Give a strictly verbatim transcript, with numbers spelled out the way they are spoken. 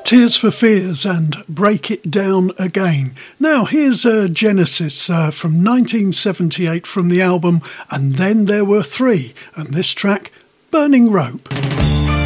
Tears for Fears and Break It Down Again. Now here's uh, Genesis uh, from nineteen seventy-eight from the album And Then There Were Three, and this track, Burning Rope.